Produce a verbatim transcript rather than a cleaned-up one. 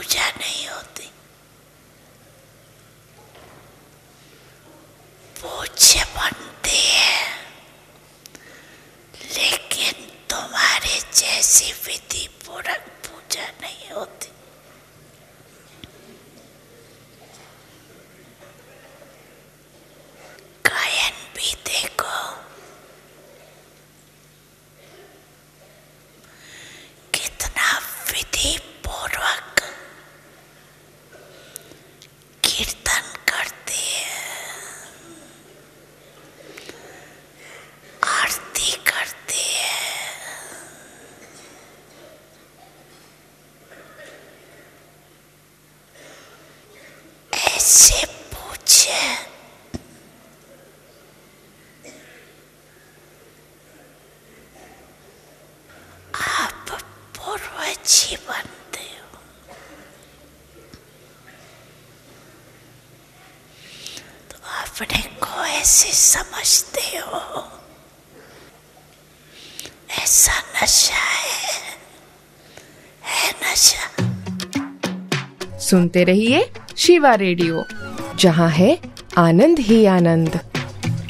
पूजा नहीं होती। पूज्य बनते हैं, लेकिन तुम्हारे जैसी विधि पूर्वक पूजा नहीं होती। गायन भी देखो, कितना विधि पूर्वक कीर्तन करते हैं, आरती करते हैं। ऐसे पूछे आप पूर्वजी बनते हो। तो अपने को ऐसे समझते हो, ऐसा नशा है, है नशा। सुनते रहिए शिवा रेडियो, जहाँ है आनंद ही आनंद।